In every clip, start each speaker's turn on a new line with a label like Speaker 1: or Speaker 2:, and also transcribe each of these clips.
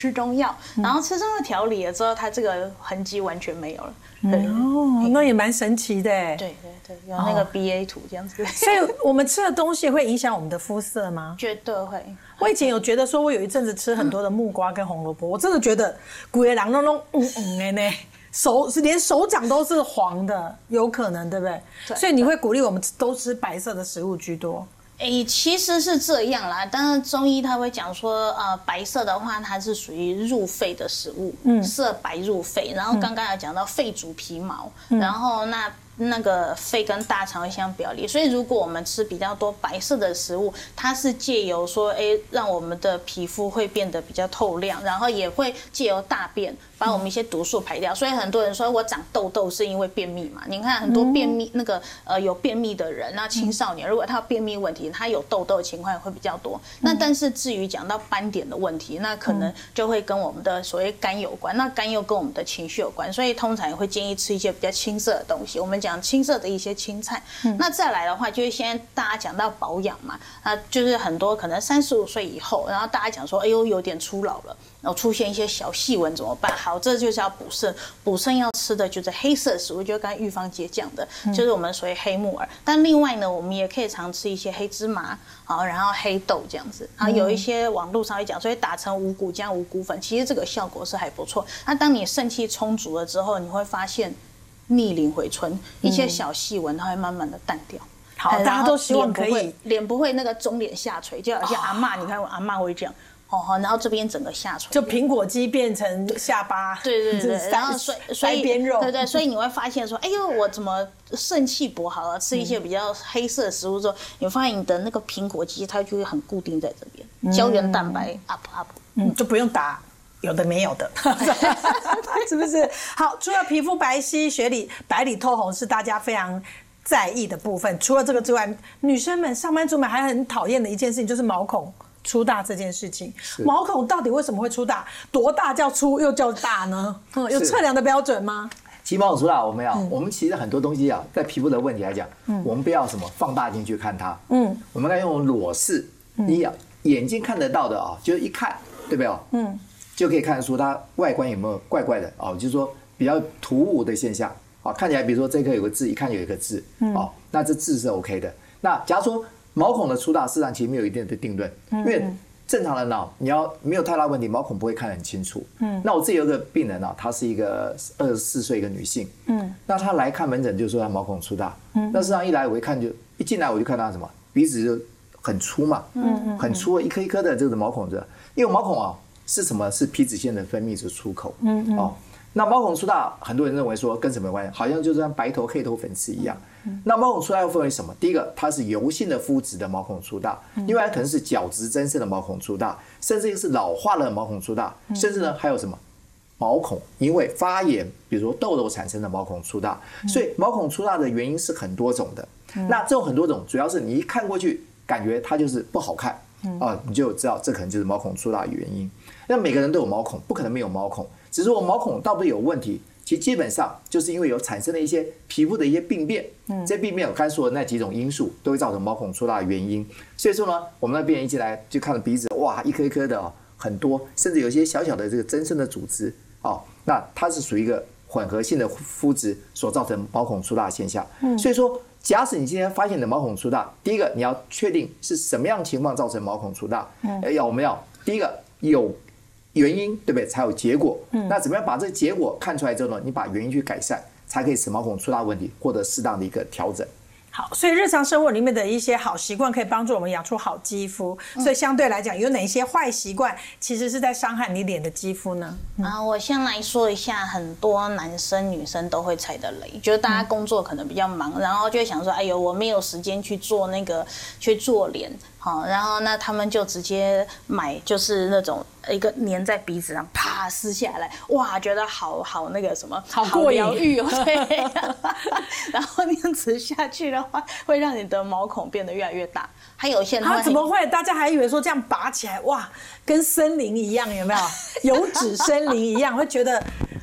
Speaker 1: 吃中药，然后吃中药调理了之后，它这个痕迹完全没有了。
Speaker 2: 哦，那也蛮神奇的。
Speaker 1: 对，有那个 BA 图这样子。
Speaker 2: 所以我们吃的东西会影响我们的肤色吗？
Speaker 1: 绝对会。
Speaker 2: 我以前有觉得说，我有一阵子吃很多的木瓜跟红萝卜，我真的觉得古野狼那种的呢，连手掌都是黄的，有可能对不对？对。所以你会鼓励我们都吃白色的食物居多。
Speaker 1: 其实是这样啦，但是中医他会讲说，白色的话它是属于入肺的食物，色白入肺。然后刚刚有讲到肺主皮毛，然后那个肺跟大肠会相表里，所以如果我们吃比较多白色的食物，它是借由说，让我们的皮肤会变得比较透亮，然后也会借由大便把我们一些毒素排掉。所以很多人说我长痘痘是因为便秘嘛，你看很多便秘有便秘的人，那青少年如果他有便秘问题，他有痘痘的情况会比较多。那但是至于讲到斑点的问题，那可能就会跟我们的所谓肝有关，那肝又跟我们的情绪有关，所以通常也会建议吃一些比较青色的东西。我们讲青色的一些青菜，那再来的话，就是现在大家讲到保养嘛，就是很多可能35岁以后，然后大家讲说，哎呦有点初老了，然后出现一些小细纹怎么办？好，这就是要补肾，补肾要吃的就是黑色食物，就刚才玉芳姐讲的，就是我们所谓黑木耳。但另外呢，我们也可以常吃一些黑芝麻，好，然后黑豆这样子。然后有一些网络上会讲，所以打成五谷加五谷粉，其实这个效果是还不错。那当你肾气充足了之后，你会发现逆龄回春，一些小细纹它会慢慢的淡掉。
Speaker 2: 好，大家都希望可以
Speaker 1: 脸不会那个中脸下垂，就好像阿嬷，你看我阿嬷会这样。然后这边整个下垂，
Speaker 2: 就苹果肌变成下巴，
Speaker 1: 对，然后所以
Speaker 2: 边肉，
Speaker 1: 对，所以你会发现说，哎呦，我怎么肾气薄好了，吃一些比较黑色的食物之后，你发现你的那个苹果肌它就会很固定在这边，胶原蛋白 up，
Speaker 2: 就不用打有的没有的，是不是？好，除了皮肤白皙、白里透红是大家非常在意的部分，除了这个之外，女生们、上班族们还很讨厌的一件事情就是毛孔粗大这件事情。毛孔到底为什么会粗大？多大叫粗又叫大呢？有测量的标准吗？
Speaker 3: 其实毛孔粗大，我们其实很多东西啊，在皮肤的问题来讲，我们不要什么放大镜去看它，我们该用裸视，你眼睛看得到的啊，就是一看，对不对？就可以看得出它外观有没有怪怪的啊，就是说比较突兀的现象啊，看起来比如说这颗有个痣，一看有一个痣，那这痣是 OK 的。那假如说毛孔的粗大，事实上其实没有一定的定论，因为正常人你要没有太大问题，毛孔不会看得很清楚。那我自己有个病人她是一个24岁一个女性，那她来看门诊就说她毛孔粗大，那事实上一来我一看一进来我就看她什么鼻子就很粗嘛，很粗一颗一颗的这个毛孔子，因为毛孔是什么？是皮脂腺的分泌出口，那毛孔粗大，很多人认为说跟什么有关系？好像就像白头黑头粉刺一样。那毛孔粗大又分为什么？第一个，它是油性的肤质的毛孔粗大；另外可能是角质增生的毛孔粗大，甚至是老化的毛孔粗大，甚至呢还有什么毛孔因为发炎，比如说痘痘产生的毛孔粗大。所以毛孔粗大的原因是很多种的。那这种很多种，主要是你一看过去，感觉它就是不好看你就知道这可能就是毛孔粗大的原因。那每个人都有毛孔，不可能没有毛孔，只是我毛孔到底有问题。其实基本上就是因为有产生了一些皮肤的一些病变，这些病变我刚才说的那几种因素都会造成毛孔粗大的原因。所以说呢，我们那病人一进来就看到鼻子哇一颗一颗的很多，甚至有一些小小的这个增生的组织那它是属于一个混合性的肤质所造成毛孔粗大的现象。所以说，假使你今天发现你的毛孔粗大，第一个你要确定是什么样的情况造成毛孔粗大。我们要第一个有原因，对不对？才有结果。那怎么样把这个结果看出来之后呢？你把原因去改善，才可以使毛孔粗大问题获得适当的一个调整。
Speaker 2: 好，所以日常生活里面的一些好习惯可以帮助我们养出好肌肤。所以相对来讲，有哪些坏习惯其实是在伤害你脸的肌肤呢？
Speaker 1: 我先来说一下，很多男生女生都会踩的雷，就是大家工作可能比较忙，然后就会想说，哎呦，我没有时间去做去做脸。然后那他们就直接买，就是那种一个粘在鼻子上，啪撕下来，哇，觉得好那个什么，
Speaker 2: 好
Speaker 1: 疗愈对。然后那样子下去的话，会让你的毛孔变得越来越大。还有一些人
Speaker 2: 怎么会？大家还以为说这样拔起来，哇，跟森林一样，有没有？油脂森林一样，会觉得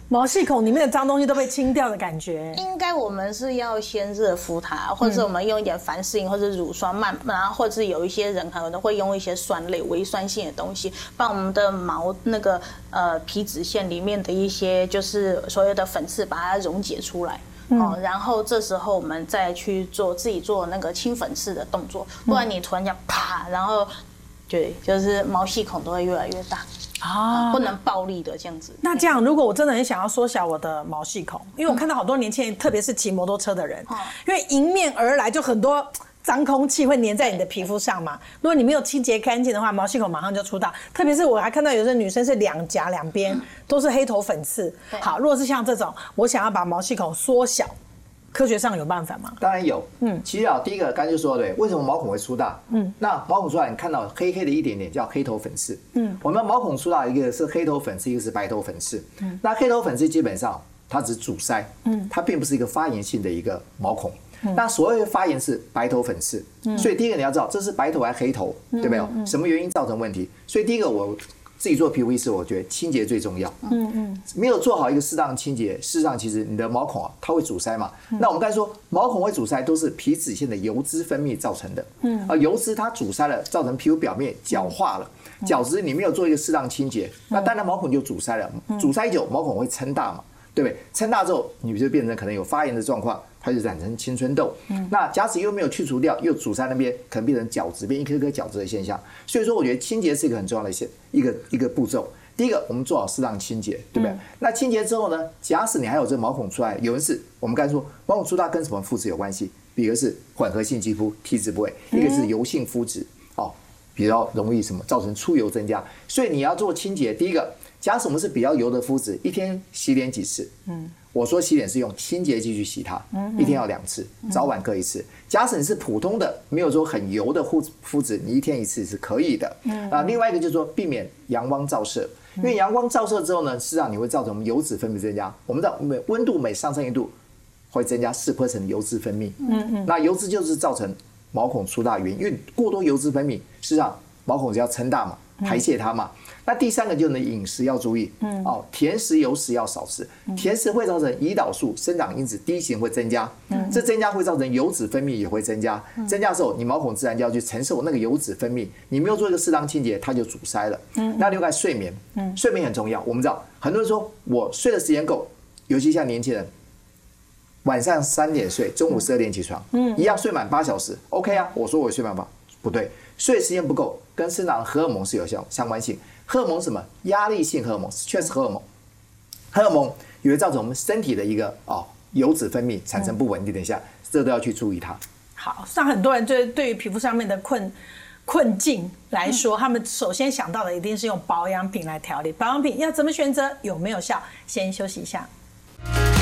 Speaker 2: 毛细孔里面的脏东西都被清掉的感觉。
Speaker 1: 应该我们是要先热敷它，或者是我们用一点凡士林或者乳霜然后或者是有一些人可能会用一些酸类微酸性的东西，把我们的毛那个皮脂腺里面的一些就是所谓的粉刺把它溶解出来。然后这时候我们再去自己做那个清粉刺的动作，不然你突然间啪，然后对，就是毛细孔都会越来越大。不能暴力的这样子。
Speaker 2: 那这样，如果我真的很想要缩小我的毛细孔，因为我看到好多年轻人，特别是骑摩托车的人，因为迎面而来就很多脏空气会粘在你的皮肤上嘛。如果你没有清洁干净的话，毛细孔马上就出大。特别是我还看到有些女生是两颊两边都是黑头粉刺。好，如果是像这种，我想要把毛细孔缩小。科学上有办法吗？
Speaker 3: 当然有。其实第一个刚才就说了，对，为什么毛孔会粗大？那毛孔粗大，你看到黑黑的一点点叫黑头粉刺。我们毛孔粗大，一个是黑头粉刺，一个是白头粉刺。那黑头粉刺基本上它只阻塞，它并不是一个发炎性的一个毛孔。那所谓的发炎是白头粉刺，所以第一个你要知道这是白头还是黑头，对不对？什么原因造成问题？所以第一个我自己做皮肤医师，我觉得清洁最重要。没有做好一个适当的清洁，事实上其实你的毛孔它会阻塞嘛。那我们刚才说毛孔会阻塞，都是皮脂腺的油脂分泌造成的。油脂它阻塞了，造成皮肤表面角化了。角质你没有做一个适当清洁，那当然毛孔就阻塞了。阻塞久，毛孔会撑大嘛，对不对？撑大之后，你就变成可能有发炎的状况。它就产生青春痘，那假使又没有去除掉，又阻塞那边，可能变成角质，变一颗颗角质的现象。所以说，我觉得清洁是一个很重要的一个步骤。第一个，我们做好适当清洁，对不对？那清洁之后呢，假使你还有这个毛孔出来，有人是我们刚才说毛孔粗大跟什么肤质有关系？比如是混合性肌肤 T 字部位，一个是油性肤质，比较容易什么造成出油增加。所以你要做清洁，第一个，假使我们是比较油的肤质，一天洗脸几次？我说洗脸是用清洁剂去洗它，一天要2次，早晚各1次。假使你是普通的，没有说很油的肤质，你一天1次是可以的。另外一个就是说避免阳光照射，因为阳光照射之后呢，事实上你会造成我们油脂分泌增加。我们知道温度每上升1度，会增加4%的油脂分泌。那油脂就是造成毛孔粗大的原因，因为过多油脂分泌，事实上毛孔只要撑大嘛，排泄它嘛。那第3个就是你饮食要注意，甜食、油食要少吃。甜食会造成胰岛素生长因子低型会增加，这增加会造成油脂分泌也会增加。增加的时候，你毛孔自然就要去承受那个油脂分泌，你没有做一个适当清洁，它就阻塞了。那另外睡眠，睡眠很重要。我们知道很多人说我睡的时间够，尤其像年轻人，晚上3点睡，中午12点起床，一样睡满8小时 ，OK 啊？我说我睡满8，不对，睡的时间不够，跟生长荷尔蒙是有相关性。荷尔蒙什么？压力性荷尔蒙，确实荷尔蒙。荷尔蒙也会造成我们身体的一个油脂分泌产生不稳定的下，这都要去注意它。
Speaker 2: 好，像很多人对于皮肤上面的困境来说，他们首先想到的一定是用保养品来调理。保养品要怎么选择？有没有效？先休息一下。